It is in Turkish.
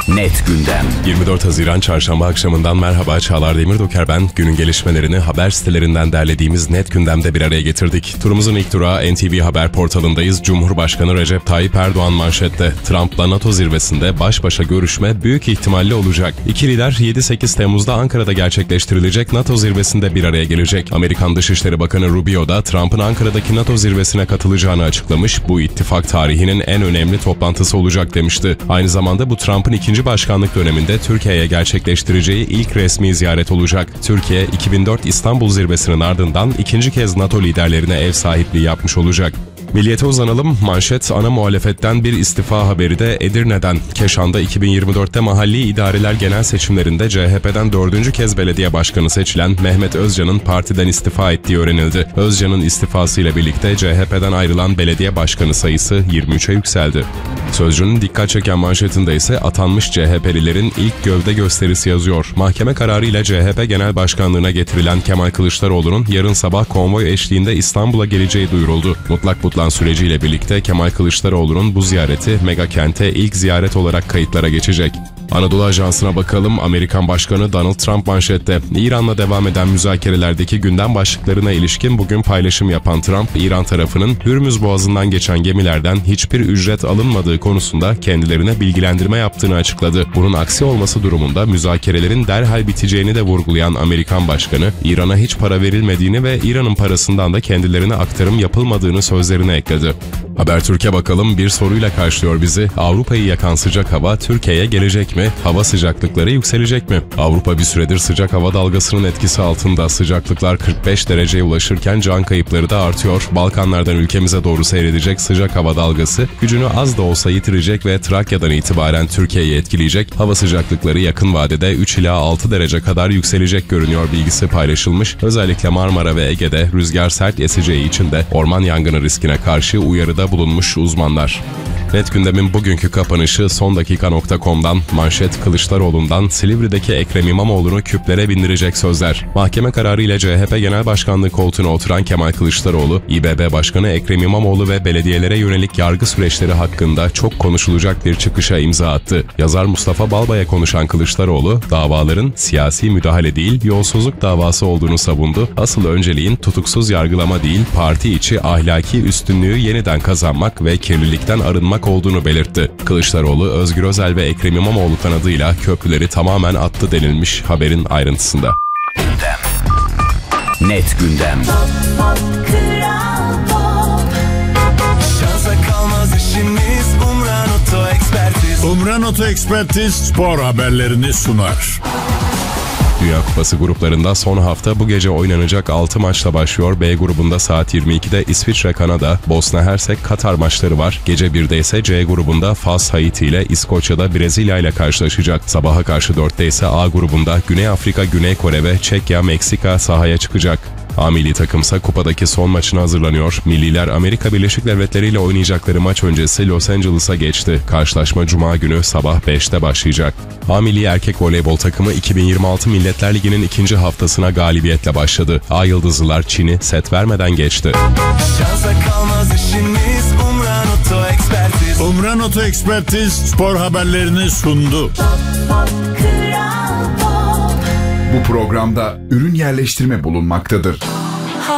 Net Gündem. 24 Haziran Çarşamba akşamından merhaba, Çağlar Demirdoker ben. Günün gelişmelerini haber sitelerinden derlediğimiz Net Gündem'de bir araya getirdik. Turumuzun ilk durağı NTV Haber portalındayız. Cumhurbaşkanı Recep Tayyip Erdoğan manşette. Trump'la NATO zirvesinde baş başa görüşme büyük ihtimalle olacak. İki lider 7-8 Temmuz'da Ankara'da gerçekleştirilecek NATO zirvesinde bir araya gelecek. Amerikan Dışişleri Bakanı Rubio da Trump'ın Ankara'daki NATO zirvesine katılacağını açıklamış. Bu ittifak tarihinin en önemli toplantısı olacak demişti. Aynı zamanda bu Trump'ın ikinci başkanlık döneminde Türkiye'ye gerçekleştireceği ilk resmi ziyaret olacak. Türkiye 2004 İstanbul zirvesinin ardından ikinci kez NATO liderlerine ev sahipliği yapmış olacak. Milliyete uzanalım. Manşet ana muhalefetten bir istifa haberi de Edirne'den. Keşan'da 2024'te mahalli idareler genel seçimlerinde CHP'den 4. kez belediye başkanı seçilen Mehmet Özcan'ın partiden istifa ettiği öğrenildi. Özcan'ın istifasıyla birlikte CHP'den ayrılan belediye başkanı sayısı 23'e yükseldi. Sözcü'nün dikkat çeken manşetinde ise atanmış CHP'lilerin ilk gövde gösterisi yazıyor. Mahkeme kararıyla CHP Genel Başkanlığına getirilen Kemal Kılıçdaroğlu'nun yarın sabah konvoy eşliğinde İstanbul'a geleceği duyuruldu. Mutlak süreciyle birlikte Kemal Kılıçdaroğlu'nun bu ziyareti mega kente ilk ziyaret olarak kayıtlara geçecek. Anadolu Ajansı'na bakalım. Amerikan Başkanı Donald Trump manşette. İran'la devam eden müzakerelerdeki gündem başlıklarına ilişkin bugün paylaşım yapan Trump, İran tarafının Hürmüz Boğazı'ndan geçen gemilerden hiçbir ücret alınmadığı konusunda kendilerine bilgilendirme yaptığını açıkladı. Bunun aksi olması durumunda müzakerelerin derhal biteceğini de vurgulayan Amerikan Başkanı, İran'a hiç para verilmediğini ve İran'ın parasından da kendilerine aktarım yapılmadığını sözlerine ekledi. Habertürk'e bakalım. Bir soruyla karşılıyor bizi. Avrupa'yı yakan sıcak hava Türkiye'ye gelecek mi? Hava sıcaklıkları yükselecek mi? Avrupa bir süredir sıcak hava dalgasının etkisi altında. Sıcaklıklar 45 dereceye ulaşırken can kayıpları da artıyor. Balkanlardan ülkemize doğru seyredecek sıcak hava dalgası gücünü az da olsa yitirecek ve Trakya'dan itibaren Türkiye'yi etkileyecek. Hava sıcaklıkları yakın vadede 3 ila 6 derece kadar yükselecek görünüyor bilgisi paylaşılmış. Özellikle Marmara ve Ege'de rüzgar sert eseceği için de orman yangını riskine karşı uyarıda bulunmuş uzmanlar. Net Gündem'in bugünkü kapanışı sondakika.com'dan. Manşet Kılıçdaroğlu'ndan Silivri'deki Ekrem İmamoğlu'nu küplere bindirecek sözler. Mahkeme kararıyla CHP Genel Başkanlığı koltuğuna oturan Kemal Kılıçdaroğlu, İBB Başkanı Ekrem İmamoğlu ve belediyelere yönelik yargı süreçleri hakkında çok konuşulacak bir çıkışa imza attı. Yazar Mustafa Balbay'a konuşan Kılıçdaroğlu, davaların siyasi müdahale değil, yolsuzluk davası olduğunu savundu. Asıl önceliğin tutuksuz yargılama değil, parti içi ahlaki üstünlüğü yeniden kazanmak ve kirlilikten arınmak olduğunu belirtti. Kılıçdaroğlu, Özgür Özel ve Ekrem İmamoğlu kanadıyla köprüleri tamamen attı denilmiş haberin ayrıntısında. Net Gündem. Umran Oto Ekspertiz spor haberlerini sunar. Dünya Kupası gruplarında son hafta bu gece oynanacak 6 maçla başlıyor. B grubunda saat 22'de İsviçre, Kanada, Bosna Hersek, Katar maçları var. Gece 1'de ise C grubunda Fas, Haiti ile İskoçya'da Brezilya ile karşılaşacak. Sabaha karşı 4'te ise A grubunda Güney Afrika, Güney Kore ve Çekya, Meksika sahaya çıkacak. A milli takımsa kupadaki son maçına hazırlanıyor. Milliler Amerika Birleşik Devletleri ile oynayacakları maç öncesi Los Angeles'a geçti. Karşılaşma Cuma günü sabah 5'te başlayacak. A milli erkek voleybol takımı 2026 Milletler Ligi'nin ikinci haftasına galibiyetle başladı. A yıldızlılar Çin'i set vermeden geçti. Umran Oto Ekspertiz spor haberlerini sundu. Bu programda ürün yerleştirme bulunmaktadır.